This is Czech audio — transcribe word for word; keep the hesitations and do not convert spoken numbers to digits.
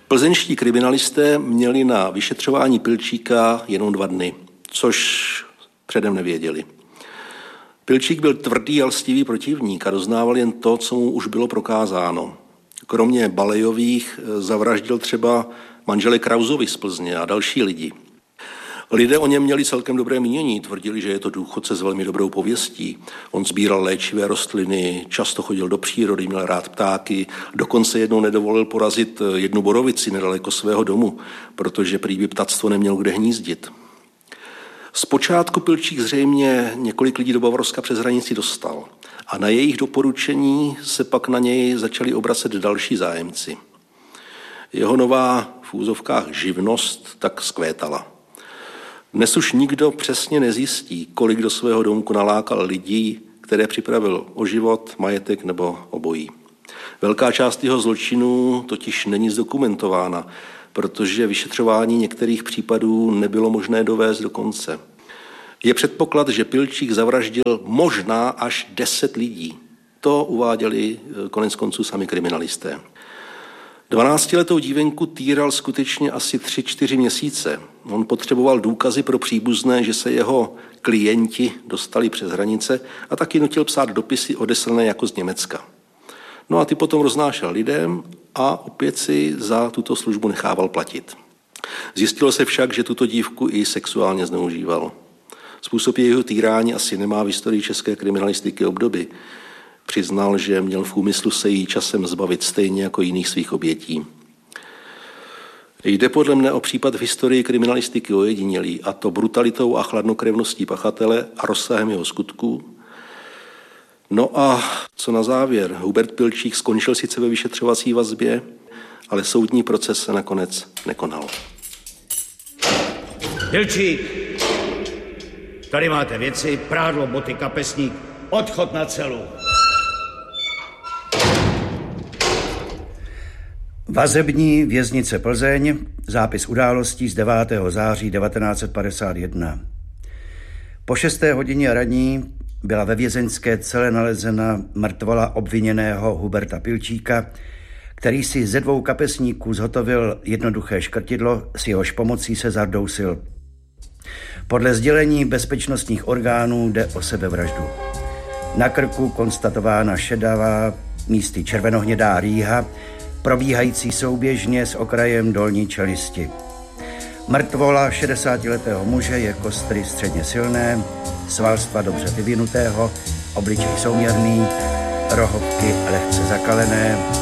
Plzeňští kriminalisté měli na vyšetřování Pilčíka jenom dva dny, což předem nevěděli. Pilčík byl tvrdý a lstivý protivník a doznával jen to, co mu už bylo prokázáno. Kromě Balejových zavraždil třeba manžele Krausovi z Plzně a další lidi. Lidé o něm měli celkem dobré mínění, tvrdili, že je to důchodce s velmi dobrou pověstí. On sbíral léčivé rostliny, často chodil do přírody, měl rád ptáky, dokonce jednou nedovolil porazit jednu borovici nedaleko svého domu, protože prý by ptactvo neměl kde hnízdit. Zpočátku Pilčík zřejmě několik lidí do Bavorska přes hranici dostal a na jejich doporučení se pak na něj začali obracet další zájemci. Jeho nová v úzovkách živnost tak zkvétala. Dnes už nikdo přesně nezjistí, kolik do svého domku nalákal lidí, které připravil o život, majetek nebo obojí. Velká část jeho zločinů totiž není zdokumentována, protože vyšetřování některých případů nebylo možné dovést do konce. Je předpoklad, že Pilčík zavraždil možná až deset lidí. To uváděli konec konců sami kriminalisté. Dvanáctiletou dívenku týral skutečně asi tři, čtyři měsíce. On potřeboval důkazy pro příbuzné, že se jeho klienti dostali přes hranice a taky nutil psát dopisy odeslané jako z Německa. No a ty potom roznášel lidem a opět si za tuto službu nechával platit. Zjistilo se však, že tuto dívku i sexuálně zneužíval. Způsob jejího týrání asi nemá v historii české kriminalistiky obdoby. Přiznal, že měl v úmyslu se jí časem zbavit stejně jako jiných svých obětí. Jde podle mne o případ v historii kriminalistiky ojedinělý, a to brutalitou a chladnokrevností pachatele a rozsahem jeho skutků. No a co na závěr? Hubert Pilčík skončil sice ve vyšetřovací vazbě, ale soudní proces se nakonec nekonal. Pilčík, tady máte věci, prádlo, boty, kapesník, odchod na celu. Vazební věznice Plzeň, zápis událostí z devátého září devatenáct set padesát jedna. Po šesté hodině ranní byla ve vězeňské cele nalezena mrtvola obviněného Huberta Pilčíka, který si ze dvou kapesníků zhotovil jednoduché škrtidlo, s jehož pomocí se zardousil. Podle sdělení bezpečnostních orgánů jde o sebevraždu. Na krku konstatována šedavá, místy červenohnědá rýha, probíhající souběžně s okrajem dolní čelisti. Mrtvola šedesátiletého muže je kostry středně silné, svalstva dobře vyvinutého, obličej souměrný, rohovky lehce zakalené,